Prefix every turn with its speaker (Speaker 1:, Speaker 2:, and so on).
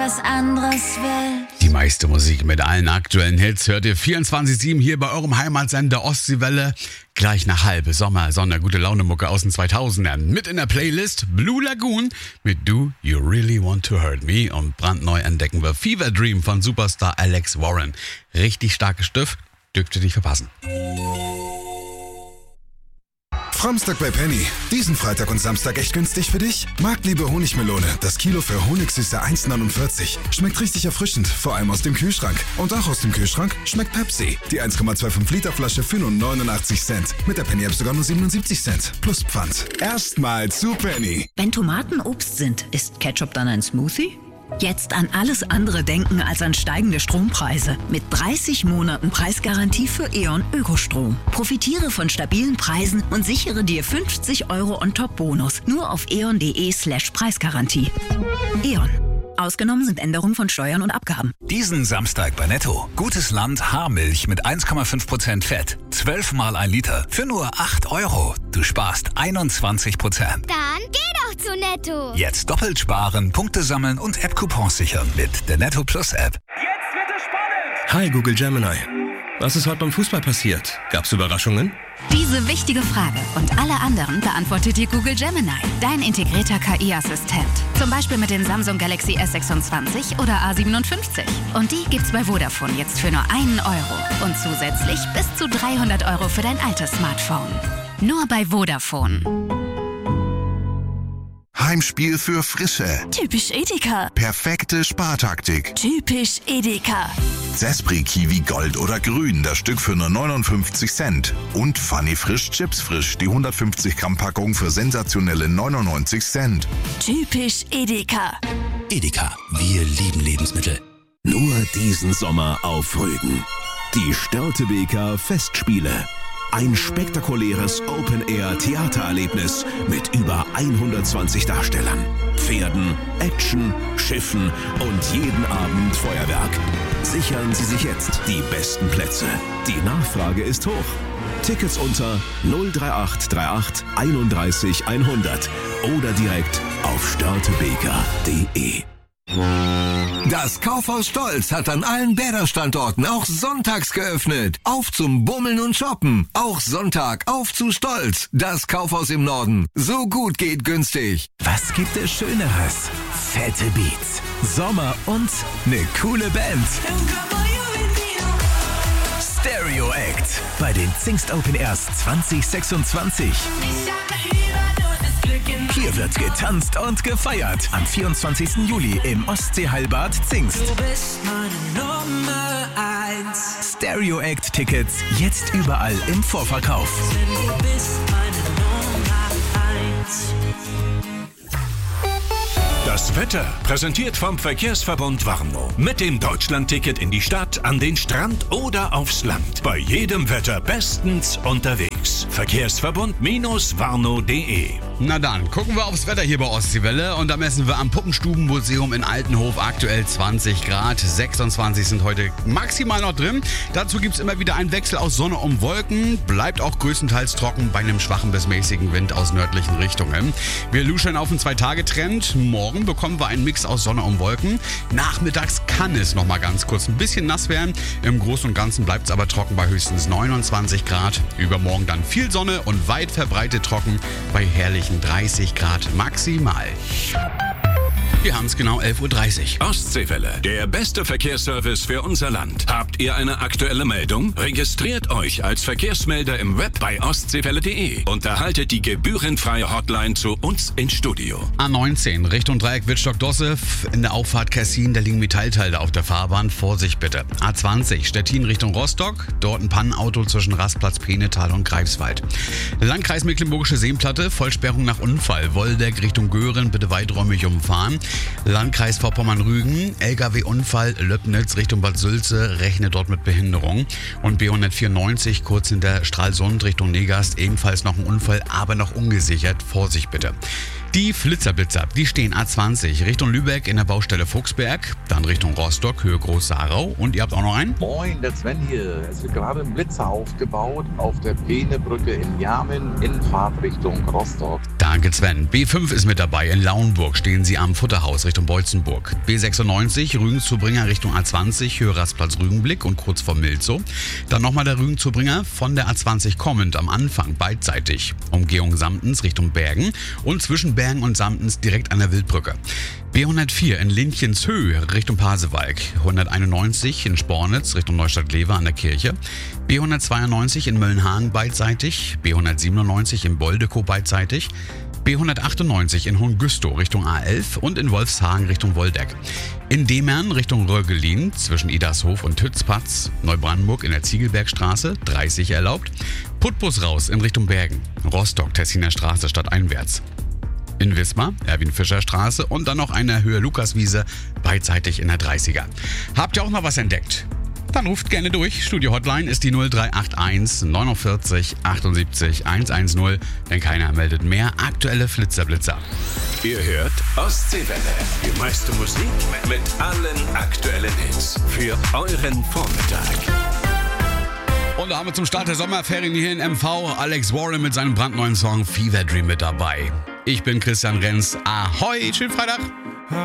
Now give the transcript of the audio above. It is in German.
Speaker 1: was anderes will.
Speaker 2: Die meiste Musik mit allen aktuellen Hits hört ihr 24/7 hier bei eurem Heimatsender Ostseewelle. Gleich nach halbe Sommer, Gute Laune-Mucke aus den 2000ern. Mit in der Playlist Blue Lagoon mit Do You Really Want To Hurt Me? Und brandneu entdecken wir Fever Dream von Superstar Alex Warren. Richtig starkes Stift, dürft ihr nicht verpassen.
Speaker 3: Framstag bei Penny. Diesen Freitag und Samstag echt günstig für dich? Marktliebe Honigmelone. Das Kilo für Honigsüße 1,49. Schmeckt richtig erfrischend, vor allem aus dem Kühlschrank. Und auch aus dem Kühlschrank schmeckt Pepsi. Die 1,25 Liter Flasche für nur 89 Cent. Mit der Penny-App sogar nur 77 Cent. Plus Pfand. Erstmal zu Penny.
Speaker 4: Wenn Tomaten Obst sind, ist Ketchup dann ein Smoothie? Jetzt an alles andere denken als an steigende Strompreise. Mit 30 Monaten Preisgarantie für E.ON Ökostrom. Profitiere von stabilen Preisen und sichere dir 50 € on-top-Bonus. Nur auf eon.de/Preisgarantie. E.ON. Ausgenommen sind Änderungen von Steuern und Abgaben.
Speaker 5: Diesen Samstag bei Netto. Gutes Land Haarmilch mit 1,5% Fett. 12 mal 1 Liter für nur 8 €. Du sparst 21%.
Speaker 1: Dann geh doch zu Netto.
Speaker 5: Jetzt doppelt sparen, Punkte sammeln und App-Coupons sichern mit der Netto Plus App.
Speaker 6: Jetzt wird es spannend!
Speaker 7: Hi Google Gemini. Was ist heute beim Fußball passiert? Gab's Überraschungen?
Speaker 8: Diese wichtige Frage und alle anderen beantwortet dir Google Gemini, dein integrierter KI-Assistent. Zum Beispiel mit den Samsung Galaxy S26 oder A57. Und die gibt's bei Vodafone jetzt für nur 1 € und zusätzlich bis zu 300 € für dein altes Smartphone. Nur bei Vodafone.
Speaker 9: Heimspiel für Frische.
Speaker 8: Typisch Edeka.
Speaker 9: Perfekte Spartaktik.
Speaker 8: Typisch Edeka.
Speaker 9: Sespri Kiwi Gold oder Grün, das Stück für nur 59 Cent. Und Funny Frisch Chips Frisch, die 150 Gramm Packung für sensationelle 99 Cent.
Speaker 8: Typisch Edeka.
Speaker 7: Edeka, wir lieben Lebensmittel. Nur diesen Sommer auf Rügen. Die Störtebeker Festspiele. Ein spektakuläres Open-Air-Theatererlebnis mit über 120 Darstellern, Pferden, Action, Schiffen und jeden Abend Feuerwerk. Sichern Sie sich jetzt die besten Plätze. Die Nachfrage ist hoch. Tickets unter 03838 31 100 oder direkt auf störtebeker.de.
Speaker 10: Das Kaufhaus Stolz hat an allen Bäderstandorten auch sonntags geöffnet. Auf zum Bummeln und Shoppen. Auch Sonntag auf zu Stolz. Das Kaufhaus im Norden. So gut geht günstig.
Speaker 5: Was gibt es Schöneres? Fette Beats, Sommer und eine coole Band. Stereo Act bei den Zingst Open Airs 2026. Hier wird getanzt und gefeiert. Am 24. Juli im Ostseeheilbad Zingst.
Speaker 6: Du bist meine Nummer 1.
Speaker 5: Stereo Act Tickets jetzt überall im Vorverkauf.
Speaker 6: Denn du bist meine Nummer 1.
Speaker 11: Das Wetter präsentiert vom Verkehrsverbund Warnow. Mit dem Deutschlandticket in die Stadt, an den Strand oder aufs Land. Bei jedem Wetter bestens unterwegs. Verkehrsverbund-warnow.de.
Speaker 2: Na dann, gucken wir aufs Wetter hier bei Ostseewelle und da messen wir am Puppenstubenmuseum in Altenhof aktuell 20 Grad. 26 sind heute maximal noch drin. Dazu gibt es immer wieder einen Wechsel aus Sonne und Wolken. Bleibt auch größtenteils trocken bei einem schwachen bis mäßigen Wind aus nördlichen Richtungen. Wir luschern auf einen 2-Tage-Trend. Morgen bekommen wir einen Mix aus Sonne und Wolken. Nachmittags kann es noch mal ganz kurz ein bisschen nass werden. Im Großen und Ganzen bleibt es aber trocken bei höchstens 29 Grad. Übermorgen dann viel Sonne und weit verbreitet trocken bei herrlichen 30 Grad maximal. Wir haben es genau 11:30 Uhr.
Speaker 11: Ostseewelle, der beste Verkehrsservice für unser Land. Habt ihr eine aktuelle Meldung? Registriert euch als Verkehrsmelder im Web bei ostseewelle.de und erhaltet die gebührenfreie Hotline zu uns ins Studio.
Speaker 2: A19 Richtung Dreieck Wittstock-Dosse in der Auffahrt Kessin, da liegen Metallteile auf der Fahrbahn. Vorsicht bitte. A20 Stettin Richtung Rostock, dort ein Pannenauto zwischen Rastplatz Peenetal und Greifswald. Landkreis Mecklenburgische Seenplatte, Vollsperrung nach Unfall. Woldeck Richtung Göhren, bitte weiträumig umfahren. Landkreis Vorpommern-Rügen, LKW-Unfall Löbnitz Richtung Bad Sülze, rechnet dort mit Behinderung. Und B194 kurz hinter Stralsund Richtung Negast, ebenfalls noch ein Unfall, aber noch ungesichert. Vorsicht bitte. Die Flitzerblitzer, die stehen A20 Richtung Lübeck in der Baustelle Fuchsberg, dann Richtung Rostock, Höhe Groß-Sarau und ihr habt auch noch einen?
Speaker 12: Moin, der Sven hier. Es wird gerade ein Blitzer aufgebaut auf der Peenebrücke in Jamin in Fahrtrichtung Rostock.
Speaker 2: Da Danke Sven. B5 ist mit dabei. In Lauenburg stehen Sie am Futterhaus Richtung Beutzenburg. B96 Rügen-Zubringer Richtung A20, Höhe Rastplatz Rügenblick und kurz vor Milzow. Dann nochmal der Rügen-Zubringer von der A20 kommend am Anfang beidseitig. Umgehung Samtens Richtung Bergen und zwischen Bergen und Samtens direkt an der Wildbrücke. B104 in Lindchenshöhe Richtung Pasewalk, 191 in Spornitz Richtung Neustadt-Lever an der Kirche, B192 in Möllenhagen beidseitig, B197 in Boldekow beidseitig, B198 in Hohengüstow Richtung A11 und in Wolfshagen Richtung Woldeck. In Demern Richtung Rögelin zwischen Idershof und Tützpatz, Neubrandenburg in der Ziegelbergstraße 30 erlaubt, Putbus raus in Richtung Bergen, Rostock Tessiner Straße stadteinwärts. In Wismar, Erwin-Fischer-Straße und dann noch eine Höhe Lukaswiese, beidseitig in der 30er. Habt ihr auch noch was entdeckt? Dann ruft gerne durch. Studio-Hotline ist die 0381 49 78 110, denn keiner meldet mehr aktuelle Flitzer-Blitzer.
Speaker 11: Ihr hört Ostseewelle. Die meiste Musik mit allen aktuellen Hits für euren Vormittag.
Speaker 2: Und da haben wir zum Start der Sommerferien hier in MV Alex Warren mit seinem brandneuen Song Fever Dream mit dabei. Ich bin Christian Renz. Ahoi, schönen Freitag.